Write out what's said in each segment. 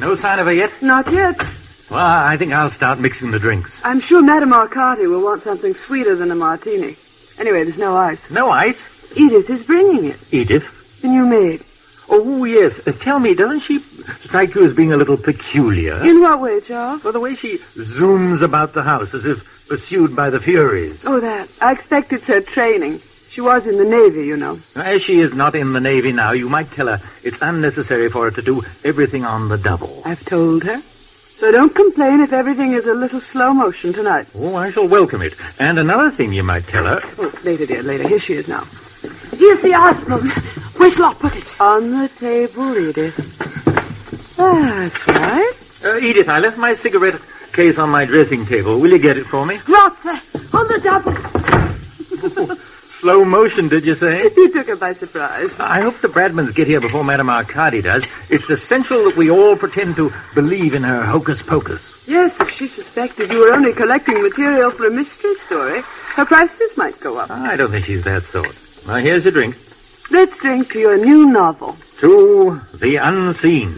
No sign of her yet? Not yet. Well, I think I'll start mixing the drinks. I'm sure Madame Arcati will want something sweeter than a martini. Anyway, there's no ice. No ice? Edith is bringing it. Edith? The new maid. Oh, yes. Tell me, doesn't she strike you as being a little peculiar? In what way, Charles? Well, the way she zooms about the house as if pursued by the Furies. Oh, that. I expect it's her training. She was in the Navy, you know. As she is not in the Navy now, you might tell her it's unnecessary for her to do everything on the double. I've told her. So don't complain if everything is a little slow motion tonight. Oh, I shall welcome it. And another thing you might tell her... Oh, later, dear, later. Here she is now. Here's the iceberg. Where's Locke put it? On the table, Edith. That's right. Edith, I left my cigarette case on my dressing table. Will you get it for me? Right there, on the double. Slow motion, did you say? You took her by surprise. I hope the Bradmans get here before Madame Arcadi does. It's essential that we all pretend to believe in her hocus-pocus. Yes, if she suspected you were only collecting material for a mystery story, her prices might go up. I don't think she's that sort. Now, here's your drink. Let's drink to your new novel. To the unseen.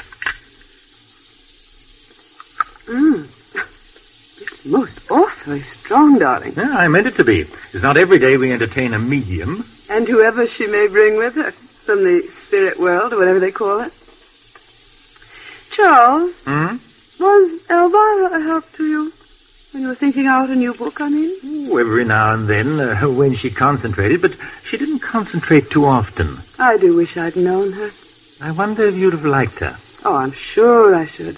It's most awfully strong, darling. Yeah, I meant it to be. It's not every day we entertain a medium. And whoever she may bring with her from the spirit world, or whatever they call it. Charles, was Elvira a help to you? When you were thinking out a new book, I mean? Oh, every now and then, when she concentrated, but she didn't concentrate too often. I do wish I'd known her. I wonder if you'd have liked her. Oh, I'm sure I should.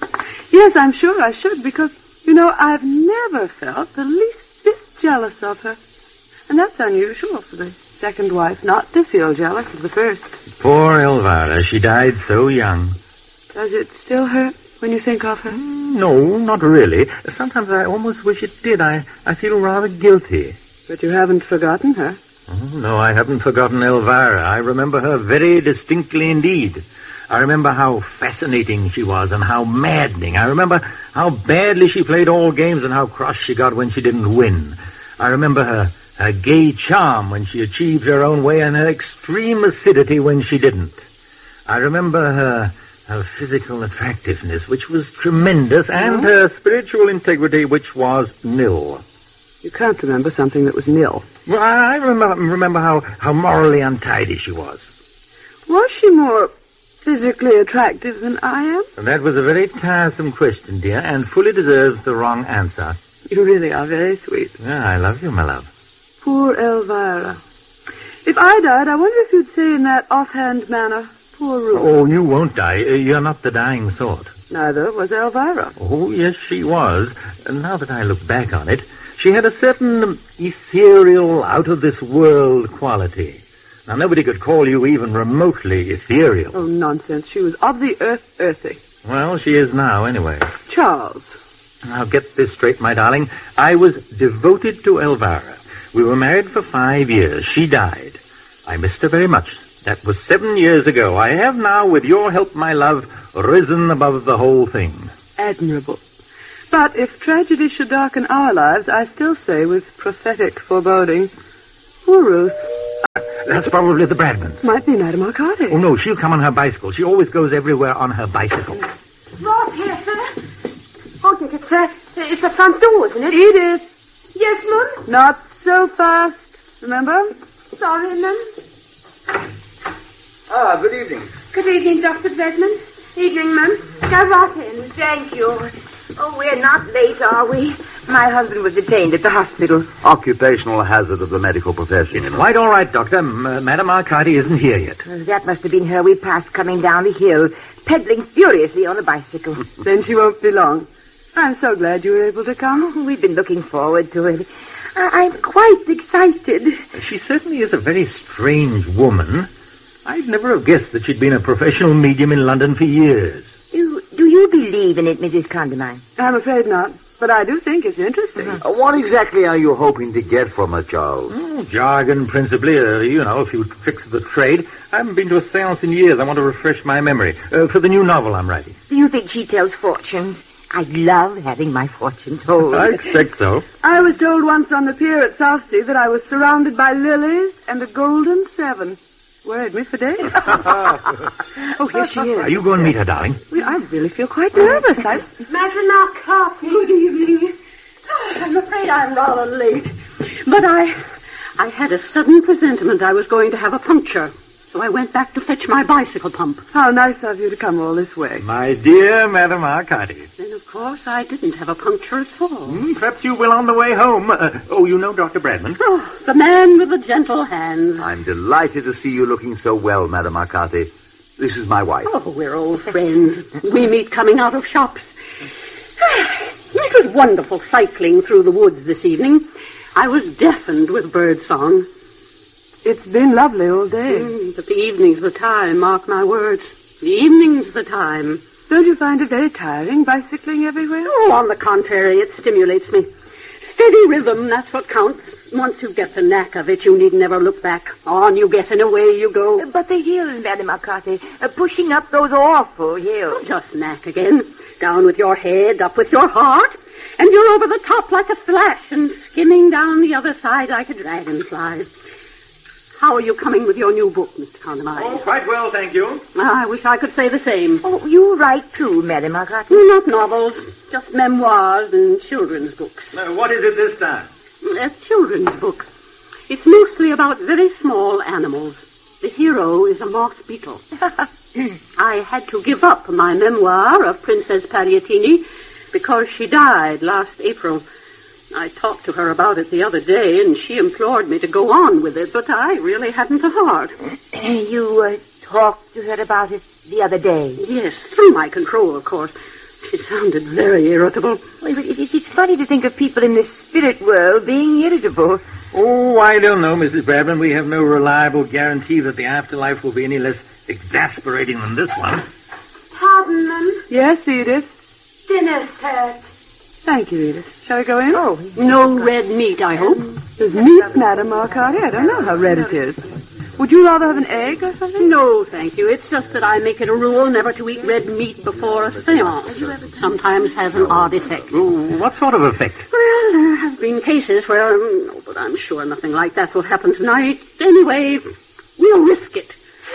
Yes, I'm sure I should, because, you know, I've never felt the least bit jealous of her. And that's unusual for the second wife, not to feel jealous of the first. Poor Elvira, she died so young. Does it still hurt when you think of her? No, not really. Sometimes I almost wish it did. I feel rather guilty. But you haven't forgotten her. Oh, no, I haven't forgotten Elvira. I remember her very distinctly indeed. I remember how fascinating she was and how maddening. I remember how badly she played all games and how cross she got when she didn't win. I remember her gay charm when she achieved her own way and her extreme acidity when she didn't. I remember her physical attractiveness, which was tremendous, and her spiritual integrity, which was nil. You can't remember something that was nil. Well, I remember how morally untidy she was. Was she more physically attractive than I am? And that was a very tiresome question, dear, and fully deserves the wrong answer. You really are very sweet. Yeah, I love you, my love. Poor Elvira. If I died, I wonder if you'd say in that offhand manner, poor Ruth. Oh, you won't die. You're not the dying sort. Neither was Elvira. Oh, yes, she was. And now that I look back on it, she had a certain ethereal, out-of-this-world quality. Now, nobody could call you even remotely ethereal. Oh, nonsense. She was of the earth, earthy. Well, she is now, anyway. Charles. Now, get this straight, my darling. I was devoted to Elvira. We were married for 5 years. She died. I missed her very much. That was 7 years ago. I have now, with your help, my love, risen above the whole thing. Admirable. But if tragedy should darken our lives, I still say with prophetic foreboding, poor Ruth. That's probably the Bradmans. Might be Madame Arcati. Oh, no, she'll come on her bicycle. She always goes everywhere on her bicycle. Right here, sir. Oh, Dick, it's the front door, isn't it? Edith. Yes, Mum? Not so fast. Remember? Sorry, Mum. Good evening. Good evening, Dr. Bradman. Evening, Mum. Go right in. Thank you. Oh, we're not late, are we? My husband was detained at the hospital. Occupational hazard of the medical profession. It's quite all right, Doctor. Madame Arcati isn't here yet. That must have been her we passed coming down the hill, pedaling furiously on a bicycle. Then she won't be long. I'm so glad you were able to come. We've been looking forward to it. I'm quite excited. She certainly is a very strange woman. I'd never have guessed that she'd been a professional medium in London for years. Do you believe in it, Mrs. Condamine? I'm afraid not, but I do think it's interesting. What exactly are you hoping to get from her, Charles? Jargon, principally. A few tricks of the trade. I haven't been to a seance in years. I want to refresh my memory. For the new novel I'm writing. Do you think she tells fortunes? I love having my fortune told. I expect so. I was told once on the pier at Southsea that I was surrounded by lilies and a golden 7. Worried me for days. Oh, here she is. You go and meet her, darling. Well, I really feel quite nervous. Madam McCarthy. Good evening. I'm afraid I'm rather late. But I had a sudden presentiment I was going to have a puncture. So I went back to fetch my bicycle pump. How nice of you to come all this way. My dear Madam Arcady. Then, of course, I didn't have a puncture at all. Perhaps you will on the way home. You know Dr. Bradman? Oh, the man with the gentle hands. I'm delighted to see you looking so well, Madam Arcady. This is my wife. Oh, we're old friends. We meet coming out of shops. It was wonderful cycling through the woods this evening. I was deafened with bird song. It's been lovely all day. But the evening's the time, mark my words. The evening's the time. Don't you find it very tiring, bicycling everywhere? Oh, on the contrary, it stimulates me. Steady rhythm, that's what counts. Once you get the knack of it, you need never look back. On you get and away you go. But the hills, Madam McCarthy, pushing up those awful hills. Just knack again. Down with your head, up with your heart. And you're over the top like a flash and skimming down the other side like a dragonfly. How are you coming with your new book, Mr. Condamine? Oh, quite well, thank you. I wish I could say the same. Oh, you write too, Madam McCarthy? Not novels, just memoirs and children's books. What is it this time? A children's book. It's mostly about very small animals. The hero is a moth beetle. I had to give up my memoir of Princess Pagliattini because she died last April. I talked to her about it the other day, and she implored me to go on with it, but I really hadn't the heart. You talked to her about it the other day? Yes, through my control, of course. She sounded very irritable. Well, it's funny to think of people in the spirit world being irritable. Oh, I don't know, Mrs. Bradman. We have no reliable guarantee that the afterlife will be any less exasperating than this one. Pardon, ma'am. Yes, Edith. Dinner's served. Thank you, Edith. Shall we go in? Oh, No red meat, I hope. There's meat, Madam Arcady. I don't know how red it is. Would you rather have an egg or something? No, thank you. It's just that I make it a rule never to eat red meat before a seance. It sometimes has an odd effect. Oh, what sort of effect? Well, there have been cases where... No, but I'm sure nothing like that will happen tonight. Anyway, we'll risk it.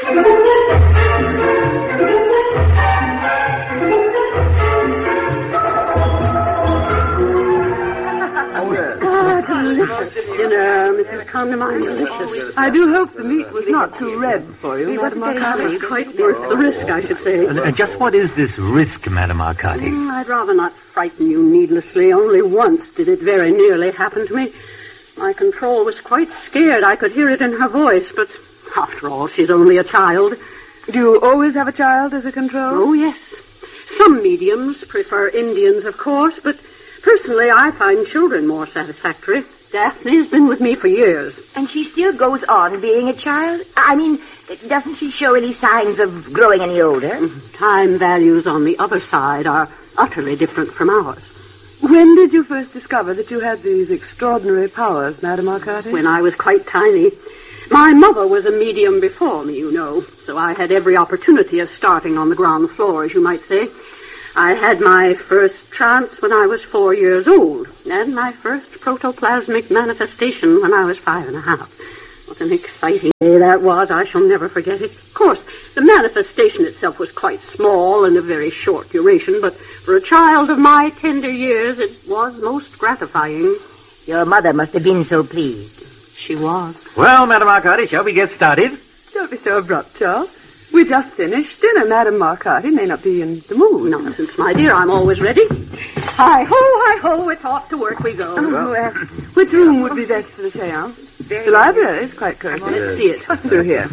Delicious dinner, Mrs. Condamine. Delicious. I do hope the meat was not too red for you, Madam Arcady. Quite worth the risk, I should say. Just what is this risk, Madam Arcady? I'd rather not frighten you needlessly. Only once did it very nearly happen to me. My control was quite scared. I could hear it in her voice, but after all, she's only a child. Do you always have a child as a control? Oh, yes. Some mediums prefer Indians, of course, but personally, I find children more satisfactory. Daphne's been with me for years. And she still goes on being a child? I mean, doesn't she show any signs of growing any older? Time values on the other side are utterly different from ours. When did you first discover that you had these extraordinary powers, Madam Arcady? When I was quite tiny. My mother was a medium before me, you know, so I had every opportunity of starting on the ground floor, as you might say. I had my first trance when I was 4 years old, and my first protoplasmic manifestation when I was 5 1/2. What an exciting day that was. I shall never forget it. Of course, the manifestation itself was quite small and of very short duration, but for a child of my tender years, it was most gratifying. Your mother must have been so pleased. She was. Well, Madam Arcady, shall we get started? Don't be so abrupt, Charles. We just finished dinner. Madam Arcady may not be in the mood. Nonsense, my dear. I'm always ready. Hi-ho, it's off to work we go. Which room would be best for the seance? The library is quite close. Let's see it. Through here.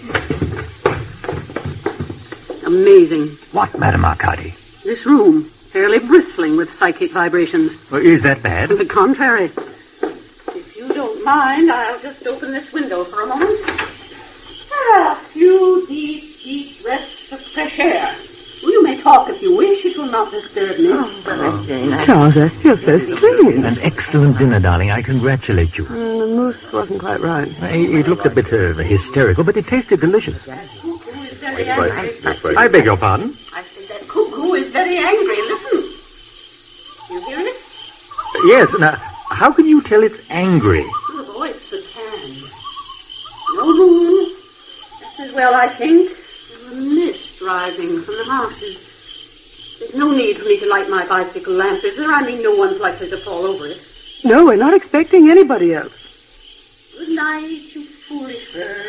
Amazing. What, Madam Arcady? This room, fairly bristling with psychic vibrations. Is that bad? To the contrary. If you don't mind, I'll just open this window for a moment. A few deep breaths of fresh air. Well, you may talk if you wish. It will not disturb me. That's very nice. Charles, I feel so strange. An excellent dinner, darling. I congratulate you. The mousse wasn't quite right. It looked a bit hysterical, but it tasted delicious. Cuckoo is very angry. I beg your pardon? I said that cuckoo is very angry. Listen. You hear it? Yes. Now, how can you tell it's angry? Oh, the voice, the tan. No moon. Just well, I think. There's a mist rising from the houses. There's no need for me to light my bicycle lamp, is there? I mean, no one's likely to fall over it. No, we're not expecting anybody else. Good night, you foolish bird.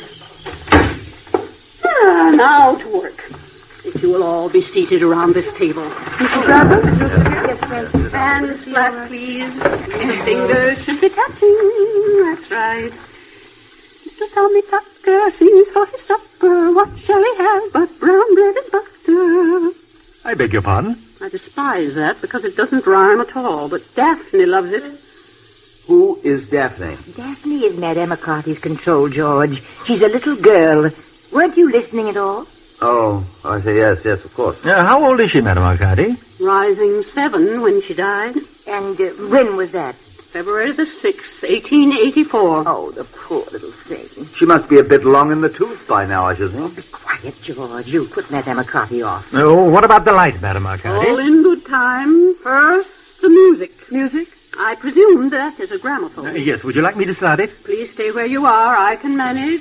Now to work. If you will all be seated around this table. Mrs. Bradford? Hands flat, please. Your fingers should be touching. That's right. Mr. Tommy Tucker sings for his supper. What shall he have but brown bread and butter? I beg your pardon? I despise that because it doesn't rhyme at all, but Daphne loves it. Who is Daphne? Daphne is Madame McCarthy's control, George. She's a little girl. Weren't you listening at all? Oh, I say yes, of course. How old is she, Madame McCarthy? Rising 7 when she died. And when was that? February the 6th, 1884. Oh, the poor little thing. She must be a bit long in the tooth by now, I should think. Be quiet, George. You put Madame McCarthy off. Oh, what about the light, Madame McCarthy? All in good time. First, the music. Music? I presume that is a gramophone. Yes, would you like me to start it? Please stay where you are. I can manage.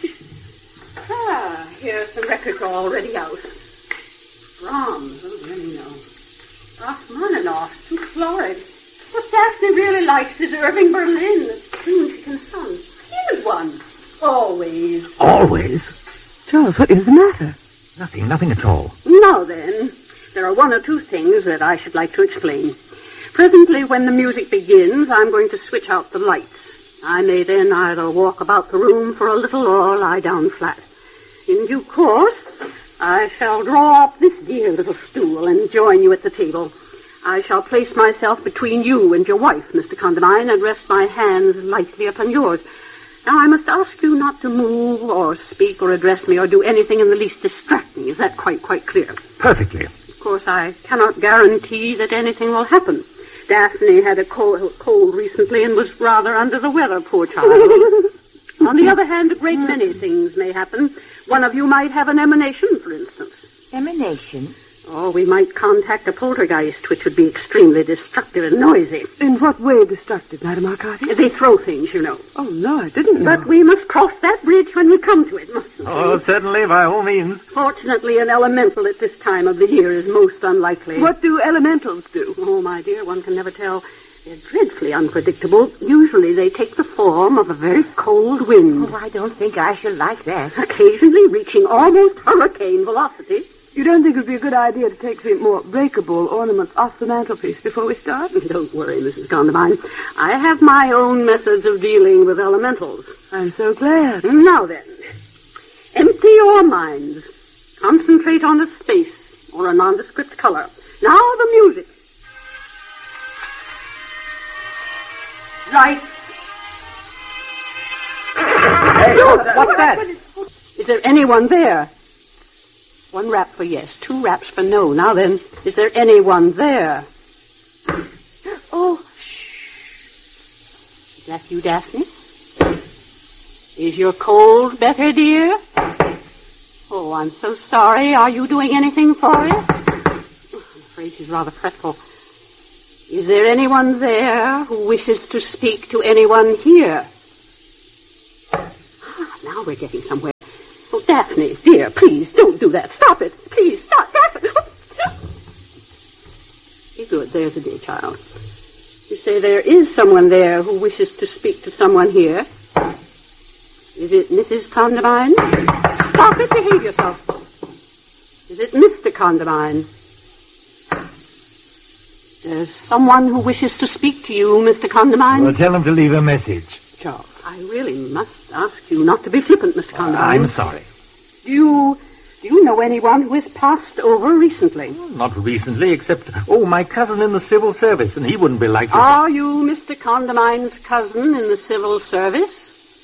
Here's some records already out. Brahms, oh, dear me, no. Rachmaninoff, too florid. What Daphne really likes is Irving Berlin, the tune she can sing. Here's one. Always. Always? Charles, what is the matter? Nothing at all. Now then, there are one or two things that I should like to explain. Presently, when the music begins, I'm going to switch out the lights. I may then either walk about the room for a little or lie down flat. In due course, I shall draw up this dear little stool and join you at the table. I shall place myself between you and your wife, Mr. Condamine, and rest my hands lightly upon yours. Now, I must ask you not to move or speak or address me or do anything in the least distract me. Is that quite clear? Perfectly. Of course, I cannot guarantee that anything will happen. Daphne had a cold recently and was rather under the weather, poor child. On the other hand, a great many things may happen. One of you might have an emanation, for instance. Emanation? Or we might contact a poltergeist, which would be extremely destructive and noisy. In what way destructive, Madame McCarthy? They throw things, you know. Oh, no, I didn't know. But we must cross that bridge when we come to it, mustn't we? Oh, certainly, by all means. Fortunately, an elemental at this time of the year is most unlikely. What do elementals do? Oh, my dear, one can never tell. They're dreadfully unpredictable. Usually they take the form of a very cold wind. Oh, I don't think I shall like that. Occasionally reaching almost hurricane velocity. You don't think it would be a good idea to take the more breakable ornaments off the mantelpiece before we start? Don't worry, Mrs. Condamine. I have my own methods of dealing with elementals. I'm so glad. Now then, empty your minds. Concentrate on a space or a nondescript color. Now the music. Right. Hey, what's that? Is there anyone there? 1 rap for yes, 2 raps for no. Now then, is there anyone there? Oh, shh. Is that you, Daphne? Is your cold better, dear? Oh, I'm so sorry. Are you doing anything for it? I'm afraid she's rather fretful. Is there anyone there who wishes to speak to anyone here? Now we're getting somewhere. Oh, Daphne, dear, please, don't do that. Stop it. Please, stop, Daphne. Be good. There's a dear child. You say there is someone there who wishes to speak to someone here. Is it Mrs. Condamine? Stop it. Behave yourself. Is it Mr. Condamine? There's someone who wishes to speak to you, Mr. Condamine. Well, tell him to leave a message. Charles, I really must ask you not to be flippant, Mr. Condamine. I'm sorry. Do you know anyone who has passed over recently? Not recently, except, my cousin in the civil service, and he wouldn't be likely. Are you Mr. Condamine's cousin in the civil service?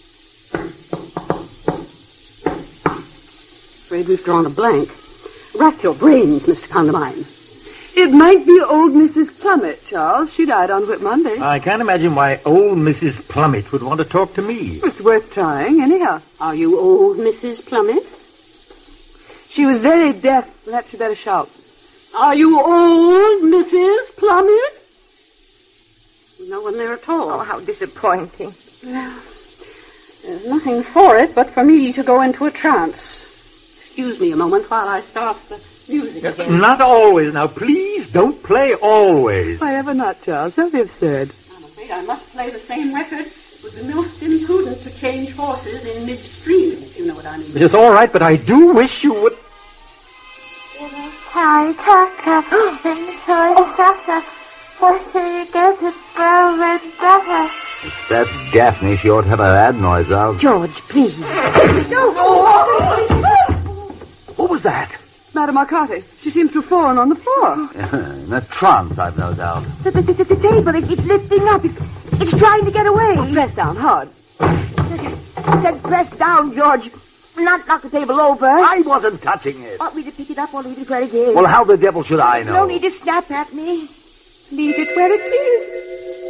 Afraid we've drawn a blank. Rack your brains, Mr. Condamine. It might be old Mrs. Plummet, Charles. She died on Whit Monday. I can't imagine why old Mrs. Plummet would want to talk to me. It's worth trying, anyhow. Are you old Mrs. Plummet? She was very deaf. Perhaps you better shout. Are you old Mrs. Plummet? No one there at all. Oh, how disappointing. Well, there's nothing for it but for me to go into a trance. excuse me a moment while I start the music again. Not always. Now, please don't play always. Why ever not, Charles? Don't be absurd. I'm afraid I must play the same record. It would be most imprudent to change horses in midstream, if you know what I mean. It's all right, but I do wish you would... That's Daphne. She ought to have her ad noise out. George, please. What was that? Madame Arcati, she seems to have fallen on the floor. In a trance, I've no doubt. The table, it's lifting up. It's trying to get away. Oh, press down hard. Then press down, George. Not knock the table over. I wasn't touching it. Want me to pick it up or leave it where it is? Well, how the devil should I know? No need to snap at me. Leave it where it is.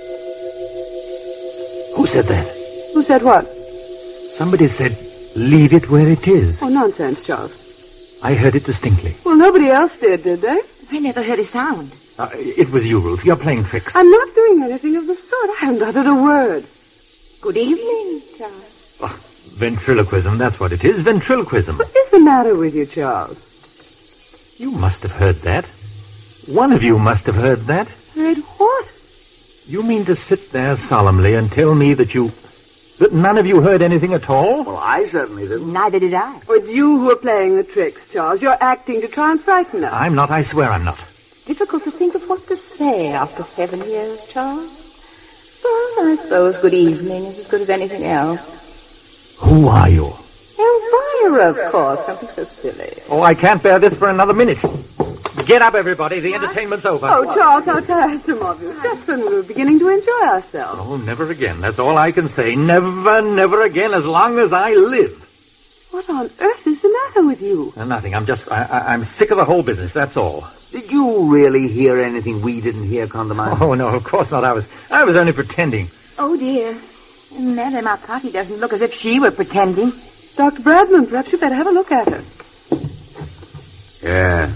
Who said that? Who said what? Somebody said, leave it where it is. Oh, nonsense, Charles. I heard it distinctly. Well, nobody else did they? I never heard a sound. It was you, Ruth. You're playing tricks. I'm not doing anything of the sort. I haven't uttered a word. Good evening, Charles. Oh, ventriloquism, that's what it is. Ventriloquism. What is the matter with you, Charles? You must have heard that. One of you must have heard that. Heard what? You mean to sit there solemnly and tell me that none of you heard anything at all? Well, I certainly didn't. Neither did I. Oh, it's you who are playing the tricks, Charles. You're acting to try and frighten us. I'm not. I swear I'm not. Difficult to think of what to say after 7 years, Charles. Well, I suppose good evening is as good as anything else. Who are you? Elvira, of course. Something so silly. Oh, I can't bear this for another minute. Get up, everybody. The entertainment's over. Oh, Charles, how tiresome of you. Just when we were beginning to enjoy ourselves. Oh, never again. That's all I can say. Never, never again, as long as I live. What on earth is the matter with you? Nothing. I'm sick of the whole business, that's all. Did you really hear anything we didn't hear, Condamine? Oh, no, of course not. I was only pretending. Oh, dear. Madame Arcati doesn't look as if she were pretending. Dr. Bradman, perhaps you better have a look at her. Yeah.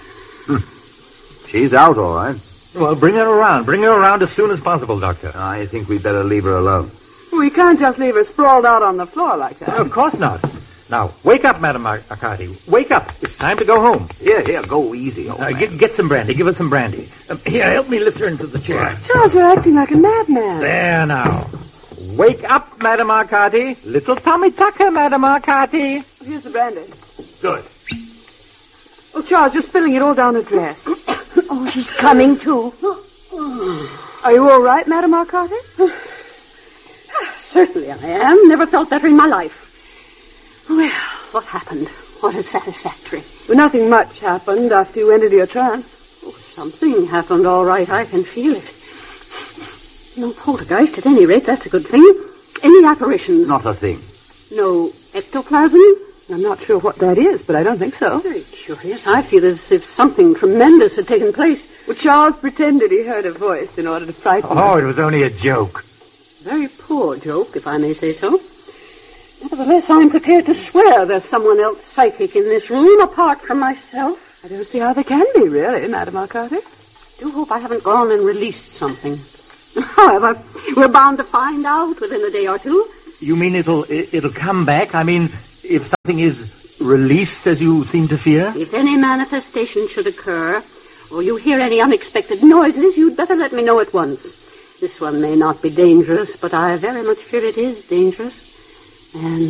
She's out, all right. Well, bring her around. Bring her around as soon as possible, Doctor. I think we'd better leave her alone. We can't just leave her sprawled out on the floor like that. Of course not. Now, wake up, Madame Arcati. Wake up. It's time to go home. Here, go easy, old man. Get some brandy. Give her some brandy. Here, help me lift her into the chair. Charles, you're acting like a madman. There now. Wake up, Madame Arcati. Little Tommy Tucker, Madame Arcati. Here's the brandy. Good. Oh, Charles, you're spilling it all down her dress. Oh, she's coming, too. Are you all right, Madame Arcati? Certainly I am. Never felt better in my life. Well, what happened? Was it satisfactory? Well, nothing much happened after you ended your trance. Oh, something happened, all right. I can feel it. No poltergeist, at any rate. That's a good thing. Any apparitions? Not a thing. No ectoplasm? I'm not sure what that is, but I don't think so. Very curious. I feel as if something tremendous had taken place. Well, Charles pretended he heard a voice in order to frighten us. Oh, it was only a joke. Very poor joke, if I may say so. Nevertheless, I'm prepared to swear there's someone else psychic in this room apart from myself. I don't see how there can be, really, Madame Arcati. I do hope I haven't gone and released something. However, we're bound to find out within a day or two. You mean it'll come back? I mean, if something is released, as you seem to fear? If any manifestation should occur, or you hear any unexpected noises, you'd better let me know at once. This one may not be dangerous, but I very much fear it is dangerous. And